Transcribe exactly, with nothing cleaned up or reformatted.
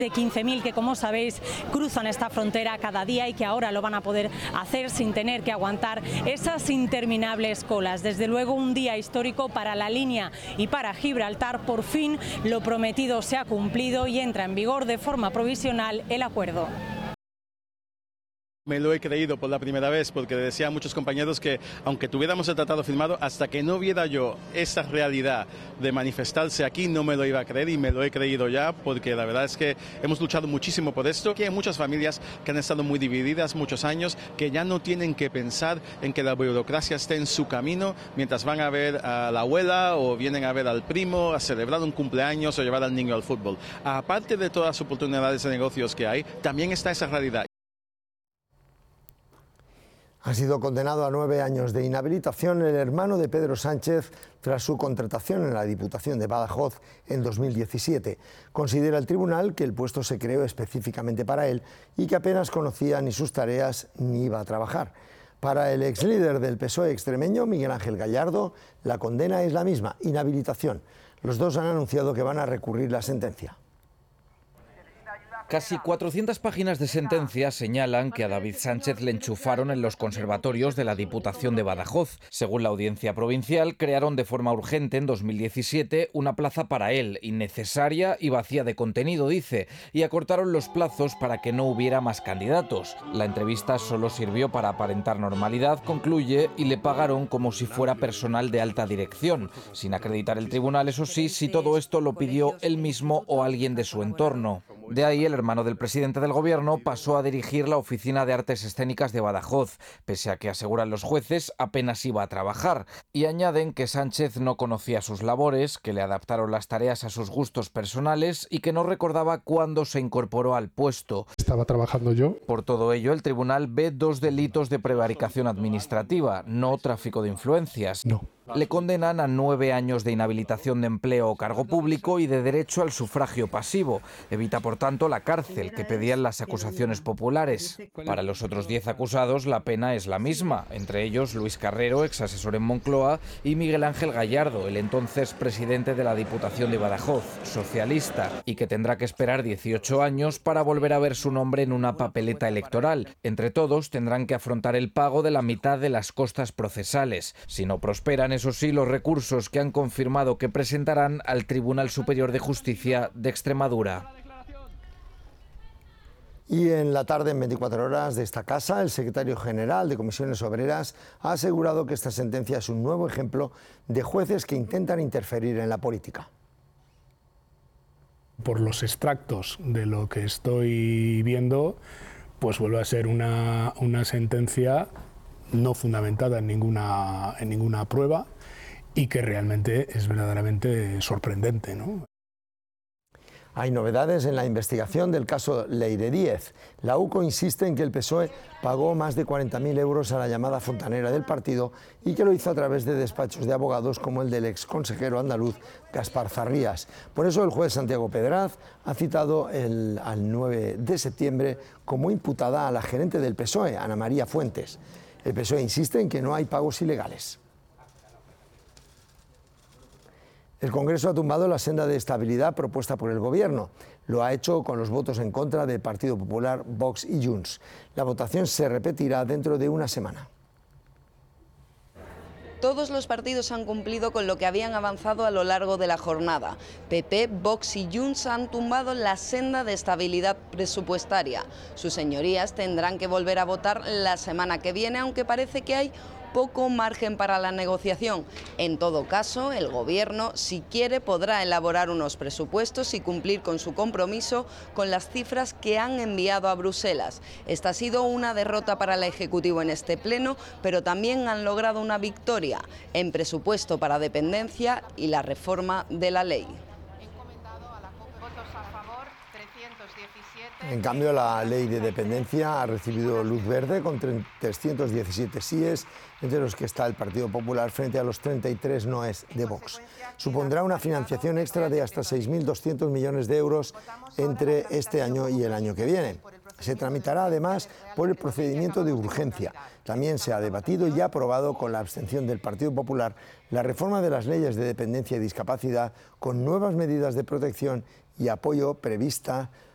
de quince mil que, como sabéis, cruzan esta frontera cada día y que ahora lo van a poder hacer sin tener que aguantar esas interminables colas. Desde luego, un día histórico para la línea y para Gibraltar. Por fin lo prometido se ha cumplido y entra en vigor de forma provisional el acuerdo. Me lo he creído por la primera vez, porque decía a muchos compañeros que aunque tuviéramos el tratado firmado, hasta que no viera yo esa realidad de manifestarse aquí, no me lo iba a creer, y me lo he creído ya, porque la verdad es que hemos luchado muchísimo por esto, que hay muchas familias que han estado muy divididas muchos años, que ya no tienen que pensar en que la burocracia esté en su camino mientras van a ver a la abuela o vienen a ver al primo, a celebrar un cumpleaños o llevar al niño al fútbol. Aparte de todas las oportunidades de negocios que hay, también está esa realidad. Ha sido condenado a nueve años de inhabilitación el hermano de Pedro Sánchez tras su contratación en la Diputación de Badajoz en dos mil diecisiete. Considera el tribunal que el puesto se creó específicamente para él y que apenas conocía ni sus tareas ni iba a trabajar. Para el exlíder del P S O E extremeño, Miguel Ángel Gallardo, la condena es la misma, inhabilitación. Los dos han anunciado que van a recurrir la sentencia. Casi cuatrocientas páginas de sentencia señalan que a David Sánchez le enchufaron en los conservatorios de la Diputación de Badajoz. Según la Audiencia Provincial, crearon de forma urgente en dos mil diecisiete una plaza para él, innecesaria y vacía de contenido, dice, y acortaron los plazos para que no hubiera más candidatos. La entrevista solo sirvió para aparentar normalidad, concluye, y le pagaron como si fuera personal de alta dirección, sin acreditar el tribunal, eso sí, si todo esto lo pidió él mismo o alguien de su entorno. De ahí el hermano del presidente del gobierno pasó a dirigir la Oficina de Artes Escénicas de Badajoz, pese a que, aseguran los jueces, apenas iba a trabajar. Y añaden que Sánchez no conocía sus labores, que le adaptaron las tareas a sus gustos personales y que no recordaba cuándo se incorporó al puesto. Estaba trabajando yo. Por todo ello, el tribunal ve dos delitos de prevaricación administrativa, no tráfico de influencias. No. Le condenan a nueve años de inhabilitación de empleo o cargo público y de derecho al sufragio pasivo. Evita, por tanto, la cárcel que pedían las acusaciones populares. Para los otros diez acusados, la pena es la misma, entre ellos Luis Carrero, ex asesor en Moncloa, y Miguel Ángel Gallardo, el entonces presidente de la Diputación de Badajoz, socialista, y que tendrá que esperar dieciocho años para volver a ver su nombre en una papeleta electoral. Entre todos tendrán que afrontar el pago de la mitad de las costas procesales. Si no prosperan, eso sí, los recursos que han confirmado que presentarán al Tribunal Superior de Justicia de Extremadura. Y en la tarde, en veinticuatro horas de esta casa, el secretario general de Comisiones Obreras ha asegurado que esta sentencia es un nuevo ejemplo de jueces que intentan interferir en la política. Por los extractos de lo que estoy viendo, pues vuelve a ser una, una sentencia no fundamentada en ninguna, en ninguna prueba y que realmente es verdaderamente sorprendente, ¿no? Hay novedades en la investigación del caso Leire Díez. La U C O insiste en que el P S O E pagó más de cuarenta mil euros a la llamada fontanera del partido y que lo hizo a través de despachos de abogados como el del exconsejero andaluz Gaspar Zarrías. Por eso el juez Santiago Pedraz ha citado el, al nueve de septiembre como imputada a la gerente del P S O E, Ana María Fuentes. El P S O E insiste en que no hay pagos ilegales. El Congreso ha tumbado la senda de estabilidad propuesta por el Gobierno. Lo ha hecho con los votos en contra del Partido Popular, Vox y Junts. La votación se repetirá dentro de una semana. Todos los partidos han cumplido con lo que habían avanzado a lo largo de la jornada. P P, Vox y Junts han tumbado la senda de estabilidad presupuestaria. Sus señorías tendrán que volver a votar la semana que viene, aunque parece que hay poco margen para la negociación. En todo caso, el Gobierno, si quiere, podrá elaborar unos presupuestos y cumplir con su compromiso con las cifras que han enviado a Bruselas. Esta ha sido una derrota para el Ejecutivo en este pleno, pero también han logrado una victoria en presupuesto para dependencia y la reforma de la ley. En cambio, la ley de dependencia ha recibido luz verde con trescientos diecisiete síes, entre los que está el Partido Popular, frente a los treinta y tres noes de Vox. Supondrá una financiación extra de hasta seis mil doscientos millones de euros entre este año y el año que viene. Se tramitará además por el procedimiento de urgencia. También se ha debatido y aprobado con la abstención del Partido Popular la reforma de las leyes de dependencia y discapacidad con nuevas medidas de protección y apoyo prevista